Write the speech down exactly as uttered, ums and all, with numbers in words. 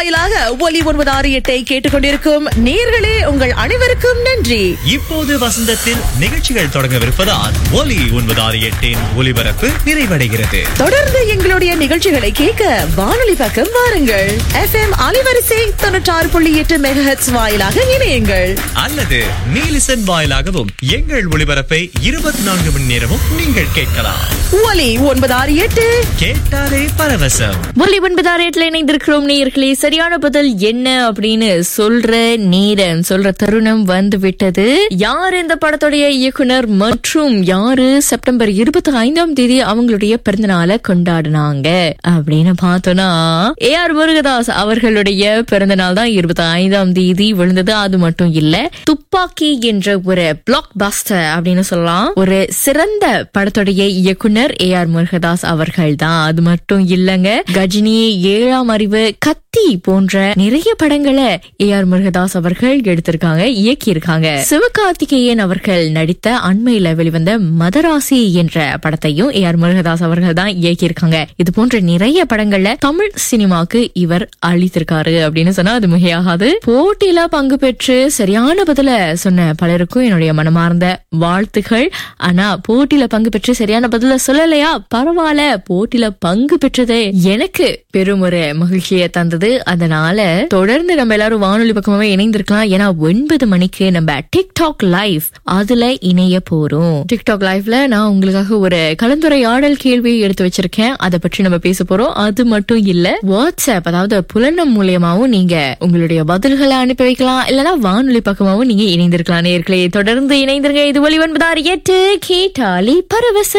வாயிலாக ஒலி ஒன்பது ஆறு எட்டை கேட்டுக்கொண்டிருக்கும் நேர்களே உங்கள் அனைவருக்கும் நன்றி. இப்போது வசந்தத்தில் நிகழ்ச்சிகள் தொடங்கவிருப்பதால் ஒலி ஒன்பது ஆறு எட்டின் ஒலிபரப்பு நிறைவடைகிறது. தொடர்ந்து எங்களுடைய நிகழ்ச்சிகளை கேட்க வானொலி பக்கம் வாருங்கள். எஃப் எம் அலைவரிசை தொண்ணூற்றி ஆறு புள்ளி எட்டு மெகாஹெர்ட்ஸ் வாயிலாக இணையுங்கள். அல்லது நீலிசன் வாயிலாகவும் எங்கள் ஒளிபரப்பை இருபத்தி நான்கு மணி நேரமும் நீங்கள் கேட்கலாம். ஒலி ஒன்பது ஆறு எட்டு கேட்டாலே பரவசம். ஒலி ஒன்பது ஆறு எட்டுல இணைந்திருக்கிறோம் நேயர்களே. சரியான பதில் என்ன அப்படின்னு சொல்ற நேரம், சொல்ற தருணம் வந்து விட்டது. யார் இந்த படத்துடைய இயக்குனர் மற்றும் யாரு செப்டம்பர் இருபத்தி ஐந்தாம் தேதி அவங்களுடைய பிறந்த நாளை கொண்டாடினாங்க அப்படின்னு பார்த்தோம்னா, ஏ ஆர் முருகதாஸ் அவர்களுடைய பிறந்த நாள் தான் இருபத்தி ஐந்தாம் தேதி விழுந்தது. அது மட்டும் இல்ல, துப்பாக்கி என்ற ஒரு பிளாக் பஸ்டர் அப்படின்னு சொல்லலாம், ஒரு சிறந்த படத்துடைய இயக்குனர் ஏ ஆர் முருகதாஸ் அவர்கள் தான். அது மட்டும் இல்லங்க, கஜினி, ஏழாம் அறிவு, கத்தி போன்ற நிறைய படங்களை ஏ ஆர் முருகதாஸ் அவர்கள் எடுத்திருக்காங்க, இயக்கி இருக்காங்க. சிவகார்த்திகேயன் அவர்கள் நடித்த அண்மையில வெளிவந்த மதராசி என்ற படத்தையும் ஏ ஆர் முருகதாஸ் அவர்கள் தான் இயக்கி இருக்காங்க. இது போன்ற நிறைய படங்கள்ல தமிழ் சினிமாக்கு இவர் அளித்திருக்காரு அப்படின்னு சொன்னா அது மிகையாகாது. போட்டியில பங்கு பெற்று சரியான பதில சொன்ன பலருக்கும் என்னுடைய மனமார்ந்த வாழ்த்துகள். ஆனா போட்டியில பங்கு பெற்று சரியான பதில சொல்லலையா, பரவாயில்ல, போட்டியில பங்கு பெற்றது எனக்கு பெரும் ஒரு மகிழ்ச்சியை தந்தது. அதனால தொடர்ந்து நம்ம எல்லாரும் வானொலி பக்கமாவே இணைந்திருக்கலாம். ஏன்னா ஒன்பது மணிக்கு நம்ம டிக்டாக் லைவ் அதுல இணைய போறோம். டிக்டாக் லைவ்ல நான் உங்களுக்காக ஒரு கலந்துரையாடல் கேள்வியை எடுத்து வச்சிருக்கேன். அதை பற்றி நம்ம பேச போறோம். அது மட்டும் இல்ல, வாட்ஸ்அப் அதாவது புலனம் மூலியமாவும் நீங்க உங்களுடைய பதில்களை அனுப்பி வைக்கலாம், இல்லனா வானொலி பக்கமாவும் நீங்க இணைந்திருக்கலாம். நேயர்களே தொடர்ந்து இணைந்திருங்க. இது ஒலி ஒன்பது ஆறு எட்டு கேட்டாலே பரவசம்.